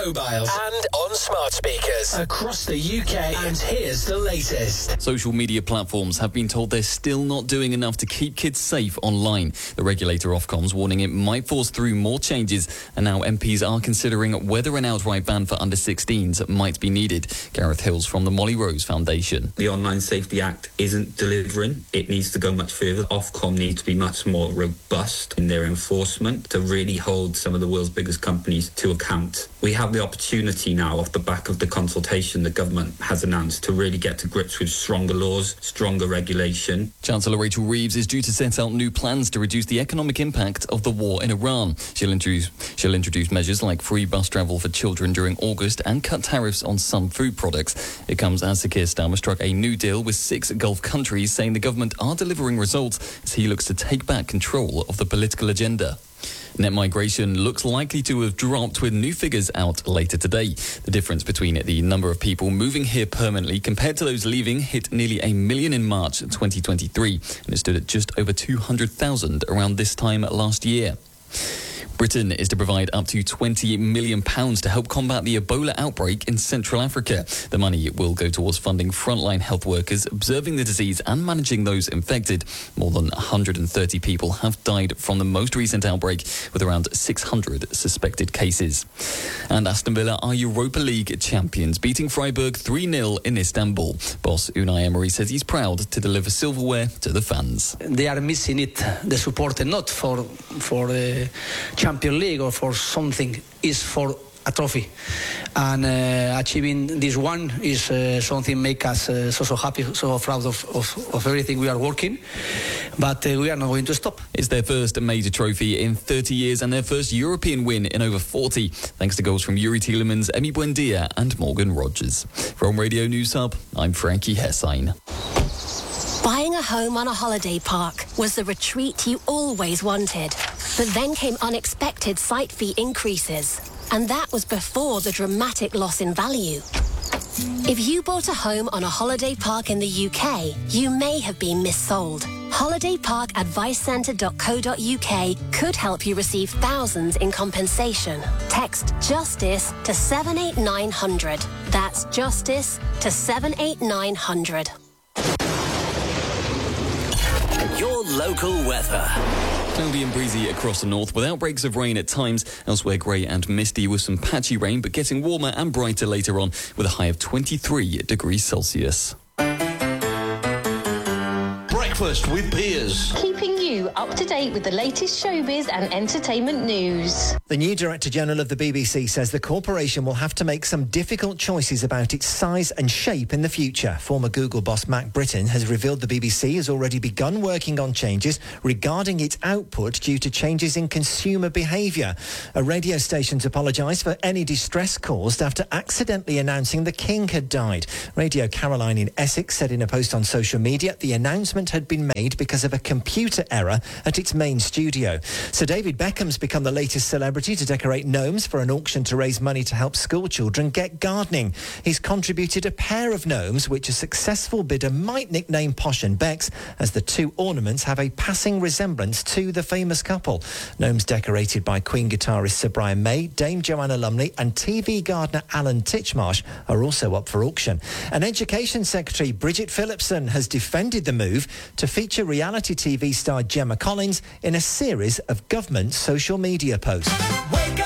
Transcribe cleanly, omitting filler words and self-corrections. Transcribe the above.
mobile and on smart speakers across the UK. And here's the latest. Social media platforms have been told they're still not doing enough to keep kids safe online. The regulator Ofcom's warning it might force through more changes, and now MPs are considering whether an outright ban for under 16s might be needed. Gareth Hills from the Molly Rose Foundation. The Online Safety Act isn't delivering. It needs to go much further. Ofcom needs to be much more robust in their enforcement to really hold some of the world's biggest companies to account. We have the opportunity now, off the back of the consultation the government has announced, to really get to grips with stronger laws, stronger regulation. Chancellor Rachel Reeves is due to set out new plans to reduce the economic impact of the war in Iran. She'll introduce measures like free bus travel for children during August and cut tariffs on some food products. It comes as Sir Keir Starmer struck a new deal with 6 Gulf countries, saying the government are delivering results as he looks to take back control of the political agenda. Net migration looks likely to have dropped, with new figures out later today. The difference between the number of people moving here permanently compared to those leaving hit nearly 1 million in March 2023, and it stood at just over 200,000 around this time last year. Britain is to provide up to £20 million to help combat the Ebola outbreak in Central Africa. The money will go towards funding frontline health workers, observing the disease and managing those infected. More than 130 people have died from the most recent outbreak, with around 600 suspected cases. And Aston Villa are Europa League champions, beating Freiburg 3-0 in Istanbul. Boss Unai Emery says he's proud to deliver silverware to the fans. They are missing it, the support, not for the Champions League or for something, is for a trophy, and achieving this one is something make us so happy, so proud of everything we are working, but we are not going to stop. It's their first major trophy in 30 years and their first European win in over 40, thanks to goals from Yuri Tielemans, Emi Buendia and Morgan Rogers. From Radio News Hub, I'm Frankie Hessine. Buying a home on a holiday park was the retreat you always wanted. But then came unexpected site fee increases. And that was before the dramatic loss in value. If you bought a home on a holiday park in the UK, you may have been missold. holidayparkadvicecentre.co.uk could help you receive thousands in compensation. Text JUSTICE to 78900. That's JUSTICE to 78900. Your local weather. Cloudy and breezy across the north, with outbreaks of rain at times. Elsewhere, grey and misty with some patchy rain, but getting warmer and brighter later on, with a high of 23 degrees Celsius. Breakfast with Piers. Keeping you up to date with the latest showbiz and entertainment news. The new Director General of the BBC says the corporation will have to make some difficult choices about its size and shape in the future. Former Google boss Matt Britton has revealed the BBC has already begun working on changes regarding its output due to changes in consumer behaviour. A radio station's apologised for any distress caused after accidentally announcing the King had died. Radio Caroline in Essex said in a post on social media the announcement had been made because of a computer error at its main studio. Sir David Beckham's become the latest celebrity to decorate gnomes for an auction to raise money to help school children get gardening. He's contributed a pair of gnomes which a successful bidder might nickname Posh and Bex, as the two ornaments have a passing resemblance to the famous couple. Gnomes decorated by Queen guitarist Sir Brian May, Dame Joanna Lumley and TV gardener Alan Titchmarsh are also up for auction. And Education Secretary Bridget Phillipson has defended the move to feature reality TV star Gemma Collins in a series of government social media posts.